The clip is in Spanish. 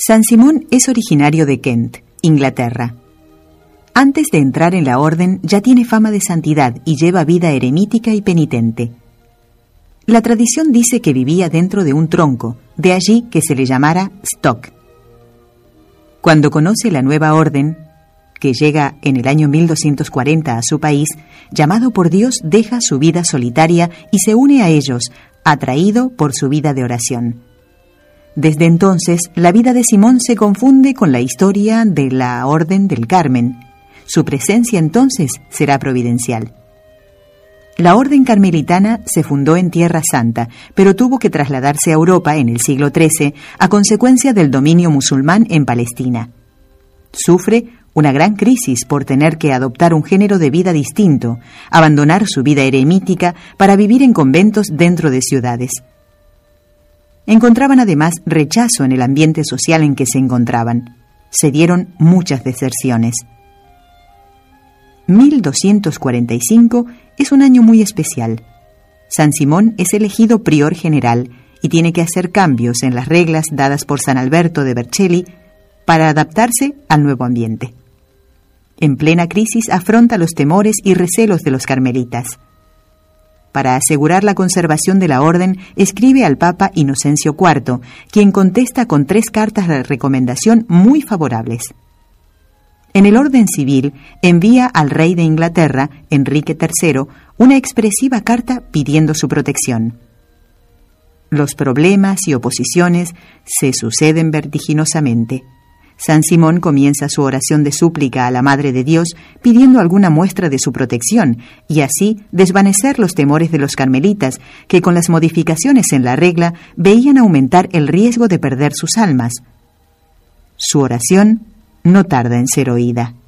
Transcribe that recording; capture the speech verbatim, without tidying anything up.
San Simón es originario de Kent, Inglaterra. Antes de entrar en la orden ya tiene fama de santidad y lleva vida eremítica y penitente. La tradición dice que vivía dentro de un tronco, de allí que se le llamara Stock. Cuando conoce la nueva orden, que llega en el año mil doscientos cuarenta a su país, llamado por Dios deja su vida solitaria y se une a ellos, atraído por su vida de oración. Desde entonces, la vida de Simón se confunde con la historia de la Orden del Carmen. Su presencia entonces será providencial. La Orden Carmelitana se fundó en Tierra Santa, pero tuvo que trasladarse a Europa en el siglo trece a consecuencia del dominio musulmán en Palestina. Sufre una gran crisis por tener que adoptar un género de vida distinto, abandonar su vida eremítica para vivir en conventos dentro de ciudades. Encontraban además rechazo en el ambiente social en que se encontraban. Se dieron muchas deserciones. mil doscientos cuarenta y cinco es un año muy especial. San Simón es elegido prior general y tiene que hacer cambios en las reglas dadas por San Alberto de Vercelli para adaptarse al nuevo ambiente. En plena crisis afronta los temores y recelos de los carmelitas. Para asegurar la conservación de la orden, escribe al Papa Inocencio cuarto, quien contesta con tres cartas de recomendación muy favorables. En el orden civil, envía al rey de Inglaterra, Enrique tercero, una expresiva carta pidiendo su protección. Los problemas y oposiciones se suceden vertiginosamente. San Simón comienza su oración de súplica a la Madre de Dios pidiendo alguna muestra de su protección y así desvanecer los temores de los carmelitas que con las modificaciones en la regla veían aumentar el riesgo de perder sus almas. Su oración no tarda en ser oída.